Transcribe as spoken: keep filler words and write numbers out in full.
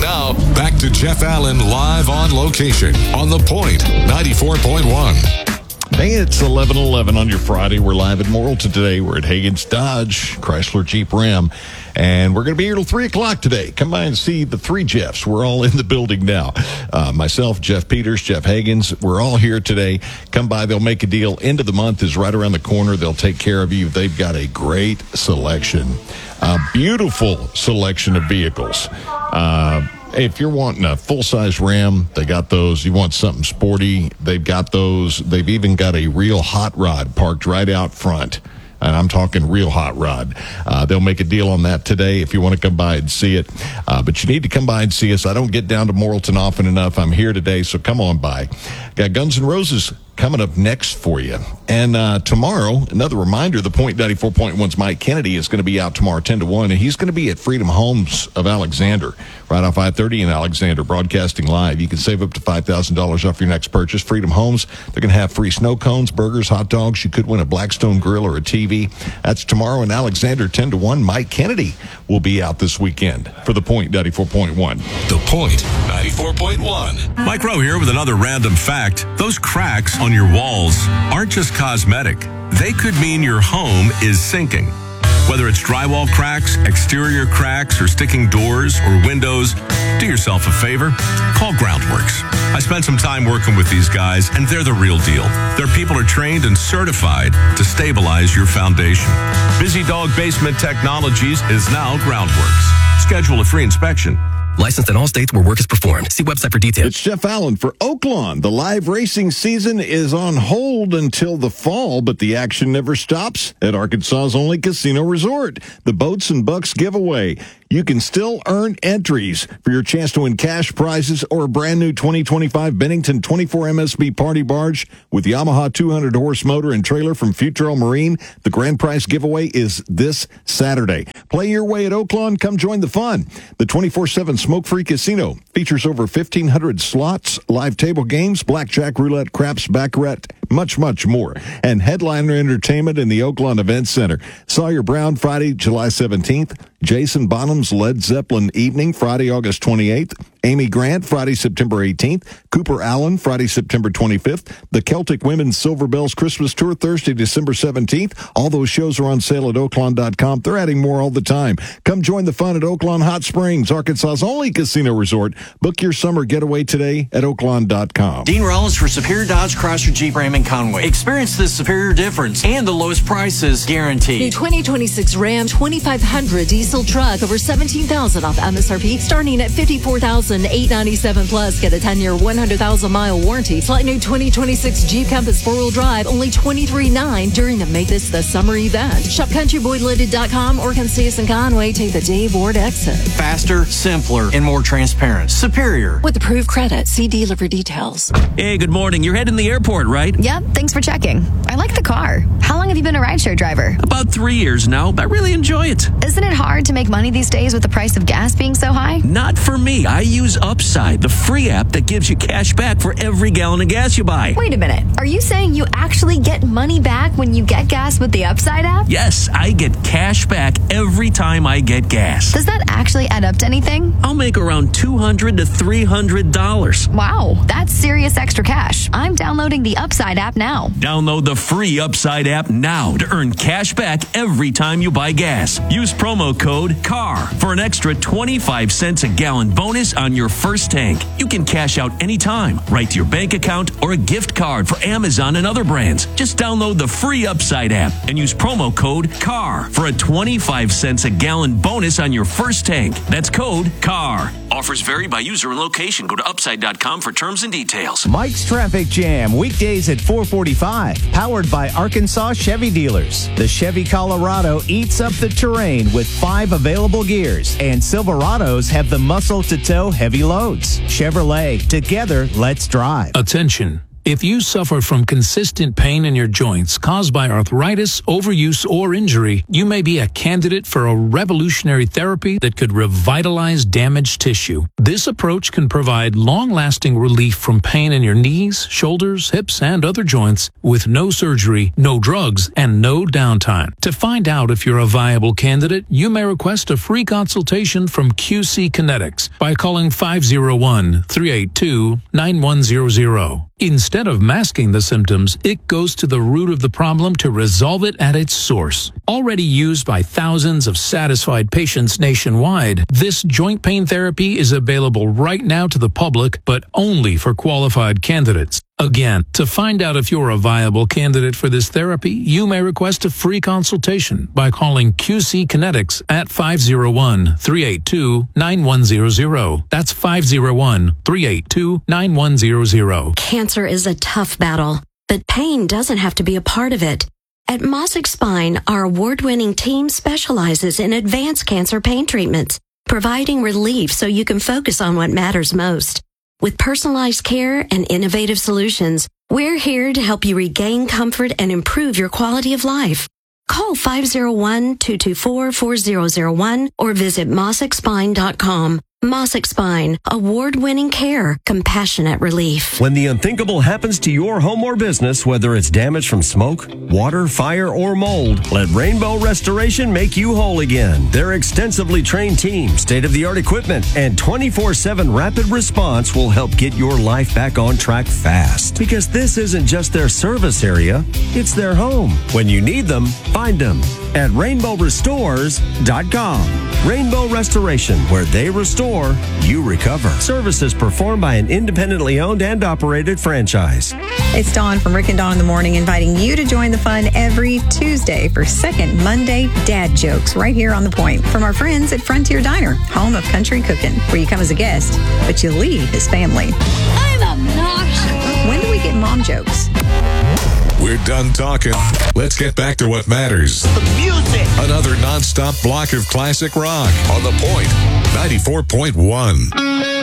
Now, back to Jeff Allen live on location on The Point ninety-four point one. Hey, it's eleven eleven on your Friday. We're live at Morrilton today. We're at Hagen's Dodge, Chrysler Jeep Ram, and we're going to be here till three o'clock today. Come by and see the three Jeffs. We're all in the building now. Uh, myself, Jeff Peters, Jeff Hagens, we're all here today. Come by. They'll make a deal. End of the month is right around the corner. They'll take care of you. They've got a great selection, a beautiful selection of vehicles. Uh If you're wanting a full-size Ram, they got those. You want something sporty, they've got those. They've even got a real hot rod parked right out front. And I'm talking real hot rod. Uh, they'll make a deal on that today if you want to come by and see it. Uh, but you need to come by and see us. I don't get down to Morrilton often enough. I'm here today, so come on by. Got Guns N' Roses coming up next for you. And uh, tomorrow, another reminder, the Point ninety-four point one's Mike Kennedy is going to be out tomorrow ten to one, and he's going to be at Freedom Homes of Alexander, right off I thirty in Alexander, broadcasting live. You can save up to five thousand dollars off your next purchase. Freedom Homes, they're going to have free snow cones, burgers, hot dogs. You could win a Blackstone grill or a T V. That's tomorrow in Alexander, ten to one. Mike Kennedy will be out this weekend for the Point ninety-four point one. The Point ninety-four point one. Mike Rowe here with another random fact. Those cracks on your walls aren't just cosmetic. They could mean your home is sinking. Whether it's drywall cracks, exterior cracks, or sticking doors or windows, do yourself a favor. Call Groundworks. I spent some time working with these guys, and they're the real deal. Their people are trained and certified to stabilize your foundation. Busy Dog Basement Technologies is now Groundworks. Schedule a free inspection. Licensed in all states where work is performed. See website for details. It's Jeff Allen for Oaklawn. The live racing season is on hold until the fall, but the action never stops at Arkansas's only casino resort. The Boats and Bucks giveaway. You can still earn entries for your chance to win cash prizes or a brand new twenty twenty-five Bennington twenty-four M S B Party Barge with Yamaha two hundred horse motor and trailer from Futrell Marine. The grand prize giveaway is this Saturday. Play your way at Oaklawn. Come join the fun. The twenty-four seven Smoke-Free Casino features over fifteen hundred slots, live table games, blackjack, roulette, craps, baccarat, much, much more. And headliner entertainment in the Oaklawn Event Center. Sawyer Brown, Friday, July seventeenth. Jason Bonham's Led Zeppelin Evening, Friday, August twenty-eighth. Amy Grant, Friday, September eighteenth. Cooper Allen, Friday, September twenty-fifth. The Celtic Women's Silver Bells Christmas Tour, Thursday, December seventeenth. All those shows are on sale at Oaklawn dot com. They're adding more all the time. Come join the fun at Oaklawn Hot Springs, Arkansas's only casino resort. Book your summer getaway today at Oaklawn dot com. Dean Rollins for Superior Dodge, Chrysler, Jeep, Ram, and Conway. Experience the superior difference and the lowest prices guaranteed. New twenty twenty-six Ram twenty-five hundred diesel truck over seventeen thousand dollars off M S R P, starting at fifty-four thousand eight hundred ninety-seven dollars plus. Get a ten-year, one hundred thousand mile warranty. Select new twenty twenty-six Jeep Compass four-wheel drive, only twenty-three thousand nine hundred during the Make This the Summer event. Shop country boy limited dot com or come see us in Conway. Take the Dave Ward exit. Faster, simpler, and more transparent. Superior. With approved credit. See dealer for details. Hey, good morning. You're heading to the airport, right? Yep, thanks for checking. I like the car. How long have you been a rideshare driver? About three years now. I really enjoy it. Isn't it hard to make money these days with the price of gas being so high? Not for me. I use Upside, the free app that gives you cash back for every gallon of gas you buy. Wait a minute. Are you saying you actually get money back when you get gas with the Upside app? Yes, I get cash back every time I get gas. Does that actually add up to anything? I'll make around two hundred to three hundred dollars. Wow, that's serious extra cash. I'm downloading the Upside app now. Download the free Upside app now to earn cash back every time you buy gas. Use promo code C A R for an extra twenty-five cents a gallon bonus on your first tank. You can cash out anytime, right to your bank account or a gift card for Amazon and other brands. Just download the free Upside app and use promo code C A R for a twenty-five cents a gallon bonus on your first tank. That's code C A R. Offers vary by user and location. Go to upside dot com for terms and details. Mike's Traffic Jam, weekdays at four forty-five. Powered by Arkansas Chevy Dealers. The Chevy Colorado eats up the terrain with five available gears, and Silverados have the muscle to tow heavy loads. Chevrolet, together, let's drive. Attention. If you suffer from consistent pain in your joints caused by arthritis, overuse, or injury, you may be a candidate for a revolutionary therapy that could revitalize damaged tissue. This approach can provide long-lasting relief from pain in your knees, shoulders, hips, and other joints with no surgery, no drugs, and no downtime. To find out if you're a viable candidate, you may request a free consultation from Q C Kinetics by calling five oh one, three eight two, nine one zero zero. Instead of masking the symptoms, it goes to the root of the problem to resolve it at its source. Already used by thousands of satisfied patients nationwide, this joint pain therapy is available right now to the public, but only for qualified candidates. Again, to find out if you're a viable candidate for this therapy, you may request a free consultation by calling Q C Kinetics at five oh one, three eight two, nine one zero zero. That's five oh one, three eight two, nine one zero zero. Cancer is a tough battle, but pain doesn't have to be a part of it. At Mossick Spine, our award-winning team specializes in advanced cancer pain treatments, providing relief so you can focus on what matters most. With personalized care and innovative solutions, we're here to help you regain comfort and improve your quality of life. Call five oh one, two two four, four zero zero one or visit mossick spine dot com. Mossick Spine, award-winning care, compassionate relief. When the unthinkable happens to your home or business, whether it's damage from smoke, water, fire, or mold, let Rainbow Restoration make you whole again. Their extensively trained team, state-of-the-art equipment, and twenty-four seven rapid response will help get your life back on track fast. Because this isn't just their service area, it's their home. When you need them, find them at rainbow restores dot com. Rainbow Restoration, where they restore, you recover. Services performed by an independently owned and operated franchise. It's Dawn from Rick and Dawn in the Morning, inviting you to join the fun every Tuesday for Second Monday Dad Jokes right here on The Point from our friends at Frontier Diner, home of country cooking, where you come as a guest, but you leave as family. I'm obnoxious. When do we get mom jokes? We're done talking. Let's get back to what matters. The music. Another nonstop block of classic rock on The Point, ninety-four point one.